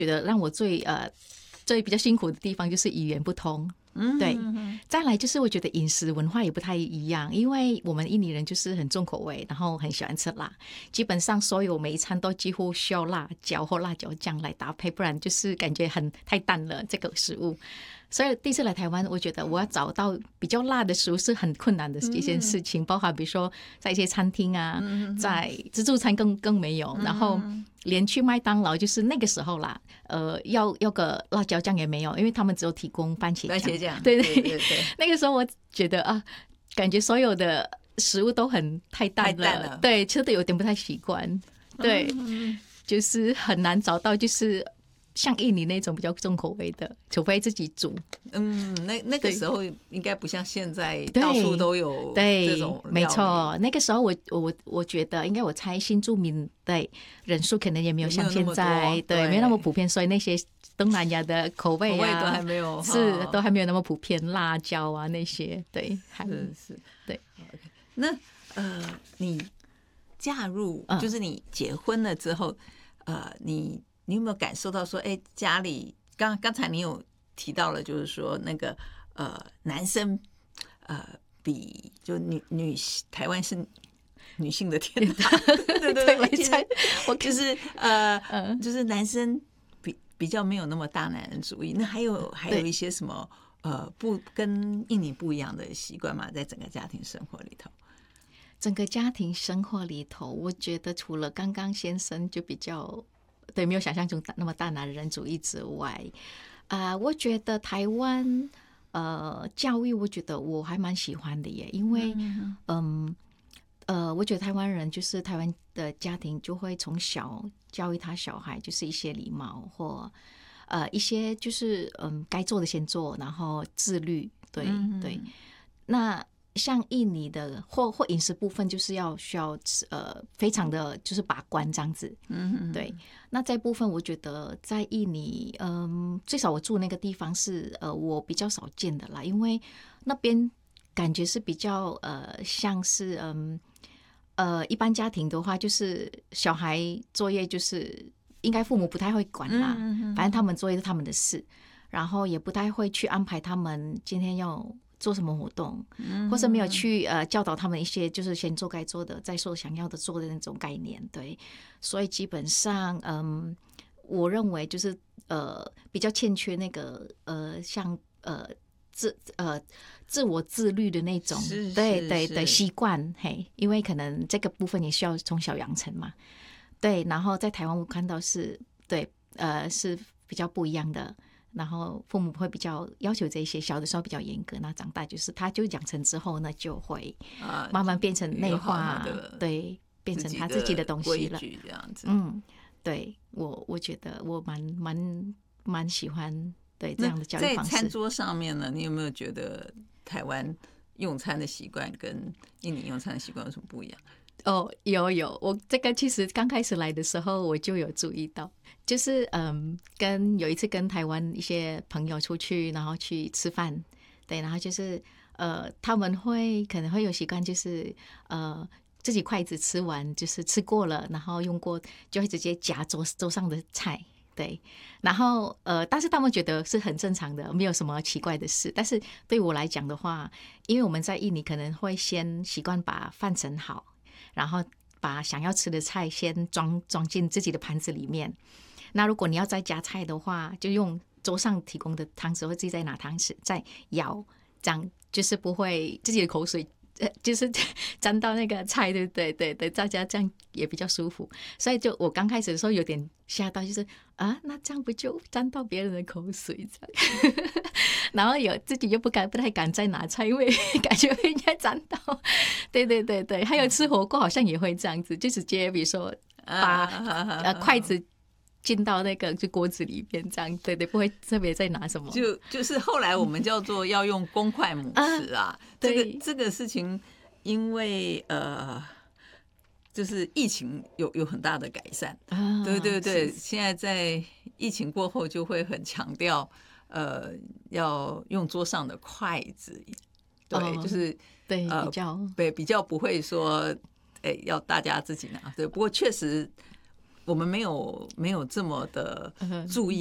觉得让我最比较辛苦的地方就是语言不通。对，再来就是我觉得饮食文化也不太一样，因为我们印尼人就是很重口味，然后很喜欢吃辣，基本上所有每一餐都几乎需要辣椒或辣椒酱来搭配，不然就是感觉太淡了这个食物。所以第一次来台湾，我觉得我要找到比较辣的食物是很困难的一件事情，包含比如说在一些餐厅啊，在自助餐更没有，然后连去麦当劳就是那个时候啦，要个辣椒酱也没有，因为他们只有提供番茄酱。对，那个时候我觉得啊，感觉所有的食物都太淡了，对，吃的有点不太习惯，对，就是很难找到就是像印尼那种比较重口味的，除非自己煮。 那个时候应该不像现在到处都有这种料理。 没错，那个时候我觉得应该我猜新住民的人数可能也没有像现在对没有那么普遍，所以那些东南亚的口味都还没有都还没有那么普遍，辣椒啊那些对是对。 那你嫁入就是你结婚了之后，你有没有感受到说，哎，家里刚才你有提到了，就是说那个男生比就台湾是女性的天堂，对，我就是就是男生比较没有那么大男人主义。那还有一些什么不跟印尼不一样的习惯嘛，在整个家庭生活里头。 整个家庭生活里头，我觉得除了刚刚先生就比较对没有想象中那么大男人主义之外，我觉得台湾教育，我觉得我还蛮喜欢的耶，因为我觉得台湾人就是台湾的家庭就会从小教育他小孩，就是一些礼貌或一些就是该做的先做，然后自律，对对，那。像印尼的或饮食部分，就是需要非常的就是把关这样子，对。那这部分我觉得在印尼，最少我住那个地方是我比较少见的啦，因为那边感觉是比较像是一般家庭的话，就是小孩作业就是应该父母不太会管啦，反正他们作业是他们的事，然后也不太会去安排他们今天要做什么活动，或是没有去教导他们一些就是先做该做的，再做想要的做的那种概念，对，所以基本上我认为就是比较欠缺那个像自我自律的那种对习惯，嘿，因为可能这个部分也需要从小养成嘛，对，然后在台湾我看到是对是比较不一样的。然后父母会比较要求这些，小的时候比较严格，那长大就是他就养成之后呢，就会慢慢变成内化，对，变成他自己的东西了。 这样子， 对，我觉得我蛮喜欢对这样的教育方式。 在餐桌上面呢，你有没有觉得台湾用餐的习惯跟印尼用餐的习惯有什么不一样？ 有，我这个其实刚开始来的时候我就有注意到，就是有一次跟台湾一些朋友出去，然后去吃饭，对，然后就是他们可能会有习惯，就是自己筷子吃完就是吃过了，然后用过就会直接夹桌上的菜，对，然后但是他们觉得是很正常的，没有什么奇怪的事。但是对我来讲的话，因为我们在印尼可能会先习惯把饭盛好。然后把想要吃的菜先装进自己的盘子里面。那如果你要再加菜的话，就用桌上提供的汤匙，或自己再拿汤匙再舀，这样就是不会自己的口水就是沾到那个菜，对不对？对，大家这样也比较舒服。所以就我刚开始的时候有点吓到，就是那这样不就沾到别人的口水这样然后自己又不太敢再拿菜，因为感觉会应该沾到。对，还有吃火锅好像也会这样子，就直接比如说把筷子进到那个就锅子里边，这样对，不会特别再拿什么。 就是后来我们叫做要用公筷母匙啊，这个事情，因为就是疫情有很大的改善，对，现在在疫情过后就会很强调。要用桌上的筷子，对，就是对比较不会说，要大家自己拿。对，不过确实， 我们没有这么的注意